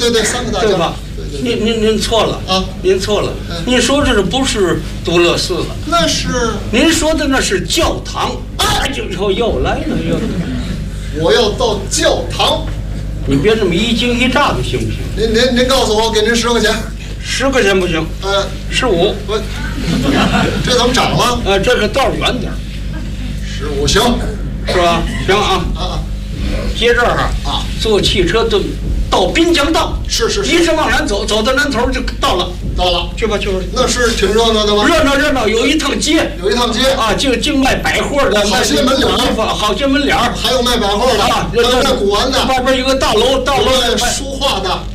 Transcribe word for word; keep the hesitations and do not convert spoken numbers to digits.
对对，三个大家， 对吧？ 对对您您您错了啊！ 您错了， 嗯您说这不是多乐寺了？ 那是您说的那是教堂。哎，就又又来了又。 我要到教堂。 你别这么一惊一乍的，行不行？ 您您您告诉我，给您十块钱。 十块钱不行， 呃， 十五。 我这怎么涨了？ 呃，这个道儿远点儿， 十五行， 是吧？行啊啊啊， 接这儿啊， 坐汽车到到滨江道， 是是是， 一直往南走，走到南头就到了。 到了， 去吧去吧。 那是挺热闹的吗？ 热闹热闹，有一趟街， 有一趟街啊，净净卖百货的， 好些门脸儿， 好些门脸儿， 还有卖百货的， 啊， 还有卖古玩的， 外边有个大楼，大楼卖书画的，